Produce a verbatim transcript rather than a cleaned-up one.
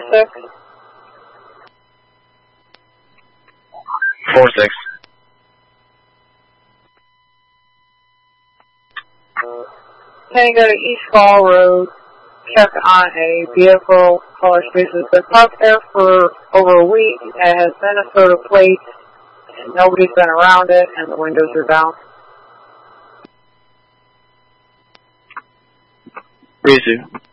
six. Four six. Tango to East Fall Road. Check on a vehicle, color spaces. It's been parked there for over a week. It has Minnesota plates. Nobody's been around it, and the windows are down. Reason.